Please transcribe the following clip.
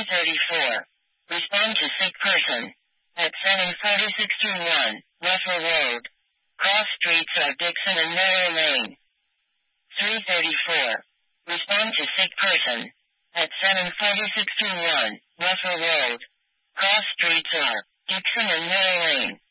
334. Respond to sick person. At 74621, Russell Road. Cross streets are Dixon and Narrow Lane. 334. Respond to sick person. At 74621, Russell Road. Cross streets are Dixon and Narrow Lane.